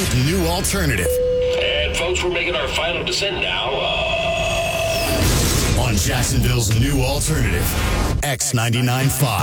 Jacksonville's new alternative. And folks, we're making our final descent now. On Jacksonville's new alternative, X99.5.